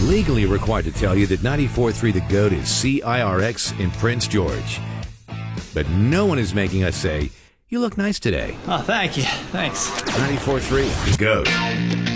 legally required to tell you that 94.3 The GOAT is CIRX in Prince George. But no one is making us say, you look nice today. Oh, thank you. Thanks. 94.3 The GOAT.